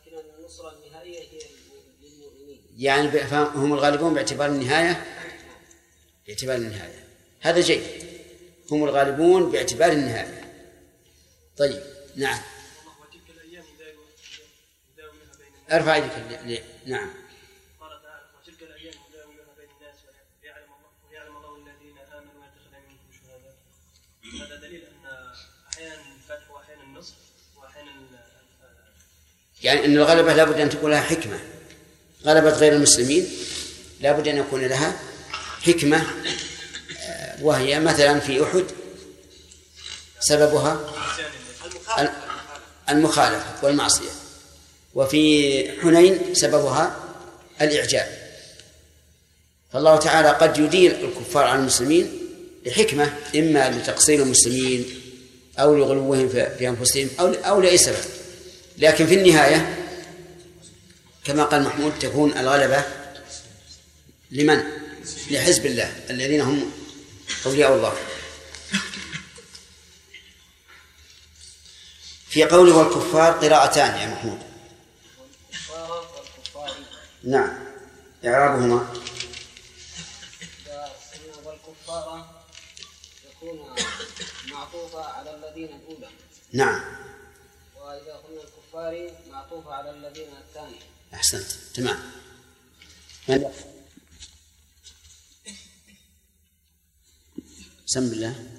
لكن النصرة النهائية هي للمؤمنين. يعني هم الغالبون باعتبار النهاية. هذا جيد، هم الغالبون باعتبار النهاية. طيب نعم. ارفع يدك. نعم. قال تعالى: وتلك الايام نداولها بين الناس ويعلم الله الذين امنوا ويتخذ منكم شهداء. هذا دليل ان احيانا الفتح واحيانا النصر واحيانا يعني ان الغلبة لا بد ان تكون لها حكمة. غلبة غير المسلمين لا بد ان يكون لها حكمة، وهي مثلا في أحد سببها المخالفة والمعصية، وفي حنين سببها الإعجاب. فالله تعالى قد يدين الكفار على المسلمين لحكمة، إما لتقصير المسلمين أو لغلوهم في أنفسهم أو لأي سبب، لكن في النهاية كما قال محمود تكون الغلبة لمن؟ لحزب الله الذين هم أولياء الله. في قوله والكفار قراءتان يا محمود. نعم، إعرابهما. والكفار يكون معطوفة على الذين الأولى. نعم. وإذا قلنا الكفار معطوفة على الذين الثاني. أحسنت، تمام. سم بالله.